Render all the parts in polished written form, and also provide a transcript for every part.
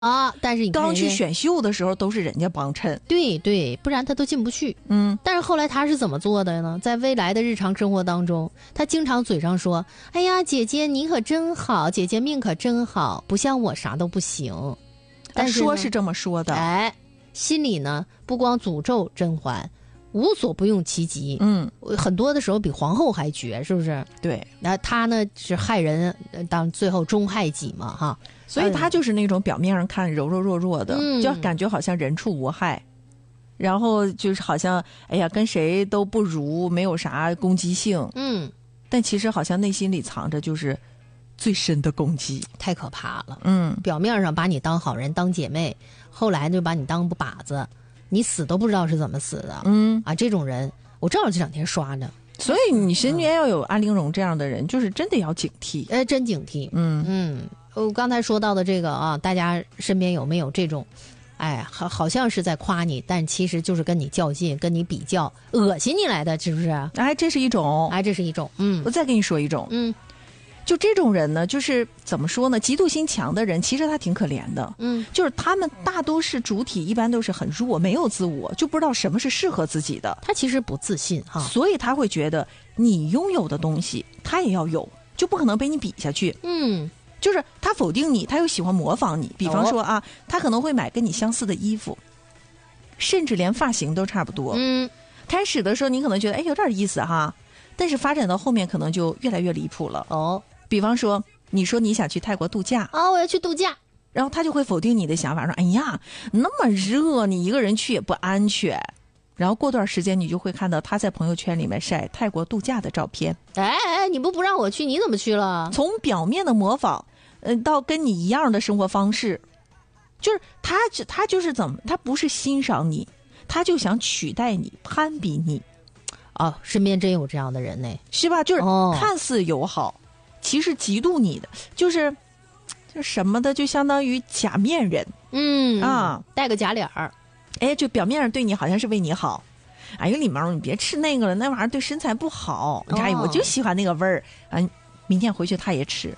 啊，但是你看刚去选秀的时候都是人家帮衬， 对对，不然他都进不去。但是后来他是怎么做的呢？在未来的日常生活当中，他经常嘴上说：“哎呀，姐姐你可真好，姐姐命可真好，不像我啥都不行。”但是说是这么说的， 哎，心里呢不光诅咒甄嬛，无所不用其极。很多的时候比皇后还绝，是不是？ 对， 那他呢是害人，当最后终害己嘛，哈。 所以他就是那种表面上看柔柔弱弱的，就感觉好像人畜无害，然后就是好像哎呀跟谁都不如，没有啥攻击性。但其实好像内心里藏着就是最深的攻击， 太可怕了。表面上把你当好人当姐妹，后来就把你当靶子，你死都不知道是怎么死的。这种人我正好这两天刷着。 所以你身边要有安陵容这样的人，就是真的要警惕。 真警惕。我刚才说到的这个啊，大家身边有没有这种，好像是在夸你，但其实就是跟你较劲，跟你比较，恶心你来的，是不是？ 这是一种。 这是一种。 我再跟你说一种。就这种人呢，就是怎么说呢？嫉妒心强的人，其实他挺可怜的。就是他们大都是主体，一般都是很弱，没有自我，就不知道什么是适合自己的。 他其实不自信哈， 所以他会觉得你拥有的东西，他也要有，就不可能被你比下去。就是他否定你，他又喜欢模仿你。比方说他可能会买跟你相似的衣服，甚至连发型都差不多。开始的时候你可能觉得有点意思哈，但是发展到后面可能就越来越离谱了。比方说你说你想去泰国度假我要去度假， 然后他就会否定你的想法，说哎呀那么热，你一个人去也不安全。然后过段时间你就会看到他在朋友圈里面晒泰国度假的照片。 你不让我去，你怎么去了？ 从表面的模仿到跟你一样的生活方式，就是他就是他不是欣赏你，他就想取代你，攀比你。 身边真有这样的人呢， 是吧？就是看似友好，其实嫉妒你的，就是什么的，就相当于假面人。 带个假脸儿。 就表面上对你好像是为你好。李毛你别吃那个了，那玩意儿对身材不好。我就喜欢那个味儿明天回去他也吃。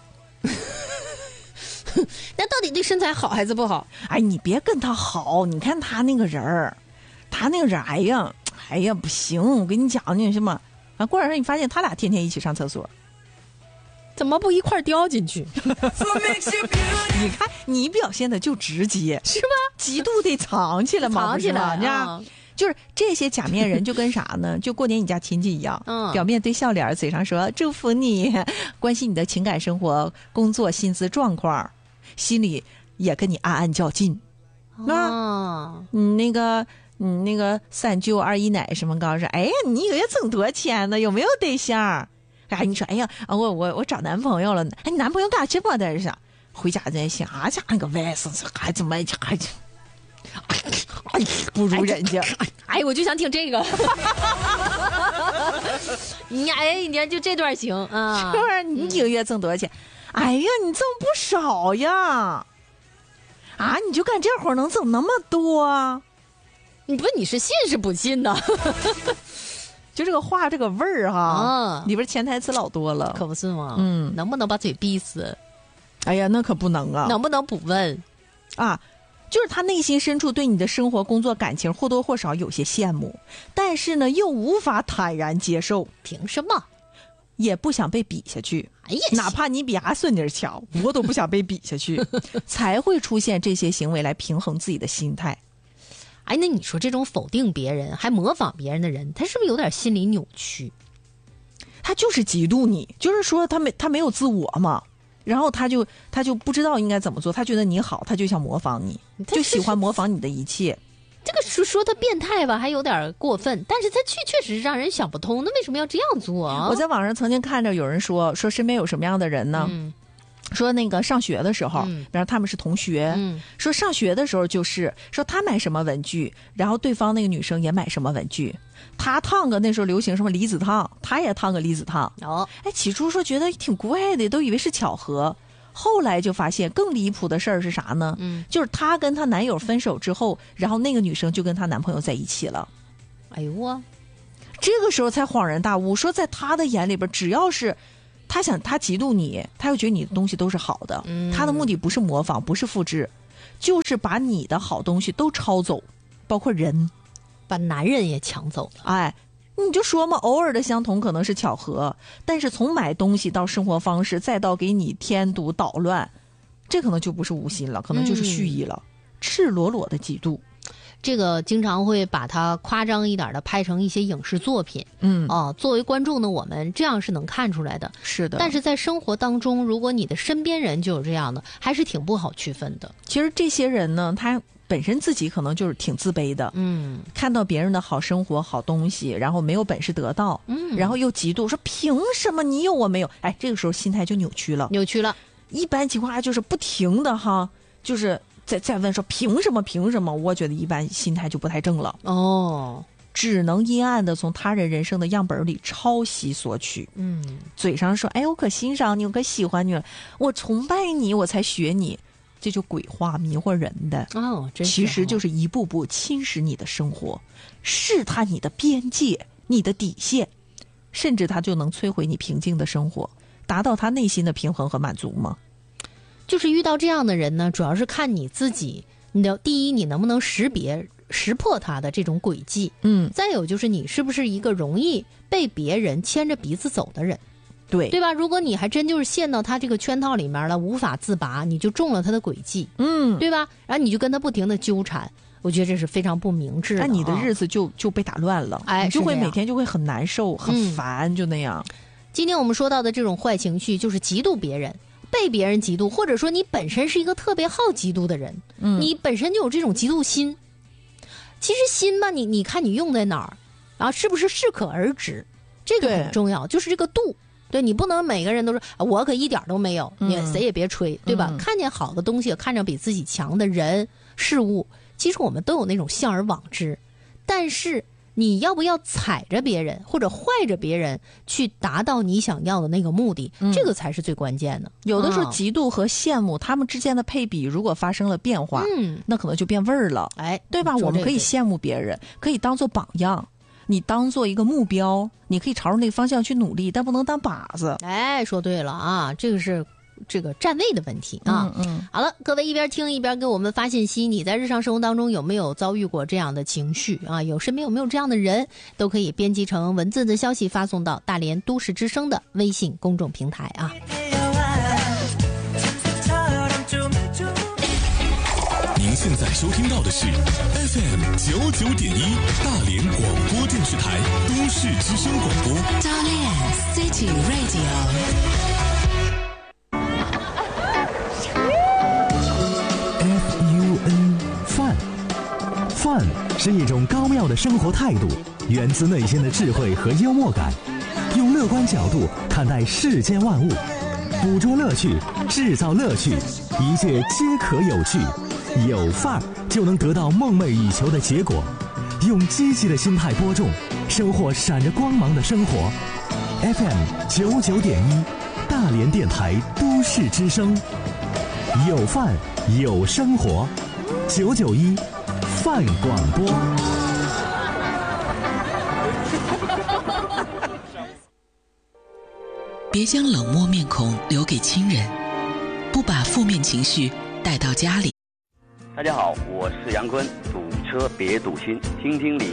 那到底对身材好还是不好？ 你别跟他好，你看他那个人儿，哎呀不行，我跟你讲那什么过两天你发现他俩天天一起上厕所， 怎么不一块掉进去？ 你看你表现的就直接，是吗？嫉妒得藏起来嘛， 藏起来。 就是这些假面人就跟啥呢？就过年你家亲戚一样，表面对笑脸，嘴上说祝福你，关心你的情感生活、工作、薪资状况，心里也跟你暗暗较劲。你那个三舅二姨奶什么告诉说，你一个月挣多少钱呢？有没有对象？你说我找男朋友了，你男朋友干这么的是？回家在想家那个外甥还怎么不如人家。 我就想听这个。你就这段行啊？ 是不是？你一个月挣多少钱？你挣不少呀！你就干这活能挣那么多？ 你是信是不信呢？ 就这个话这个味儿哈，里边潜台词老多了， 可不是吗？能不能把嘴闭死？ 那可不能啊！ 能不能不问就是他内心深处对你的生活、工作、感情或多或少有些羡慕，但是呢又无法坦然接受。 凭什么？ 也不想被比下去。哪怕你比阿顺点强，我都不想被比下去。才会出现这些行为来平衡自己的心态。 那你说这种否定别人还模仿别人的人，他是不是有点心理扭曲？ 他就是嫉妒你，就是说他没有自我嘛，然后他就不知道应该怎么做，他觉得你好，他就想模仿你，就喜欢模仿你的一切。 这个说他变态吧，还有点过分，但是他确实让人想不通，那为什么要这样做啊？ 我在网上曾经看着有人说身边有什么样的人呢？说那个上学的时候，比方他们是同学，说上学的时候就是说他买什么文具，然后对方那个女生也买什么文具，他烫个那时候流行什么离子烫，他也烫个离子烫。起初说觉得挺怪的，都以为是巧合，后来就发现更离谱的事儿是啥呢？就是她跟她男友分手之后，然后那个女生就跟她男朋友在一起了。这个时候才恍然大悟，说在她的眼里边，只要是他嫉妒你，他又觉得你的东西都是好的，他的目的不是模仿，不是复制， 就是把你的好东西都抄走，包括人， 把男人也抢走了。 哎，你就说嘛，偶尔的相同可能是巧合，但是从买东西到生活方式，再到给你添堵捣乱，这可能就不是无心了，可能就是蓄意了，赤裸裸的嫉妒。 这个经常会把它夸张一点的拍成一些影视作品，作为观众的我们这样是能看出来的。 是的， 但是在生活当中，如果你的身边人就有这样的，还是挺不好区分的。 其实这些人呢，他本身自己可能就是挺自卑的，看到别人的好生活、好东西，然后没有本事得到，然后又嫉妒，说凭什么你有我没有？哎，这个时候心态就扭曲了。一般情况下就是不停的哈，就是再问说凭什么？我觉得一般心态就不太正了。只能阴暗的从他人人生的样本里抄袭索取。嘴上说哎我可欣赏你，我可喜欢你了，我崇拜你，我才学你，这就鬼话迷惑人的。其实就是一步步侵蚀你的生活，试探你的边界、你的底线，甚至他就能摧毁你平静的生活，达到他内心的平衡和满足吗？ 就是遇到这样的人呢，主要是看你自己，第一，你能不能识破他的这种轨迹，再有就是你是不是一个容易被别人牵着鼻子走的人，对吧？如果你还真就是陷到他这个圈套里面了，无法自拔，你就中了他的轨迹，对吧？然后你就跟他不停的纠缠，我觉得这是非常不明智的， 那你的日子就被打乱了，你就会每天就会很难受、很烦，就那样。 今天我们说到的这种坏情绪，就是嫉妒别人。被别人嫉妒，或者说你本身是一个特别好嫉妒的人，你本身就有这种嫉妒心。其实心嘛，你看你用在哪儿，然后是不是适可而止，这个很重要，就是这个度。对，你不能每个人都说我可一点都没有，你谁也别吹，对吧？看见好的东西，看着比自己强的人事物，其实我们都有那种向而往之，但是你要不要踩着别人或者坏着别人去达到你想要的那个目的，这个才是最关键的。 有的时候嫉妒和羡慕他们之间的配比如果发生了变化，那可能就变味儿了，对吧？我们可以羡慕别人，可以当做榜样，你当做一个目标，你可以朝着那个方向去努力，但不能当靶子。 说对了啊，这个是这个站位的问题啊。好了，各位一边听一边给我们发信息，你在日常生活当中有没有遭遇过这样的情绪啊？身边有没有这样的人，都可以编辑成文字的消息发送到大连都市之声的微信公众平台啊。 您现在收听到的是 FM 99.1大连广播电视台都市之声广播。 大连 City Radio。FUN 饭是一种高妙的生活态度，源自内心的智慧和幽默感，用乐观角度看待世间万物，捕捉乐趣，制造乐趣，一切皆可有趣。有范儿就能得到梦寐以求的结果，用积极的心态播种，收获闪着光芒的生活。FM 99.1大连电台都市之声，有范有生活，991范广播。 别将冷漠面孔留给亲人，不把负面情绪带到家里。 大家好，我是杨坤，堵车别堵心，听听理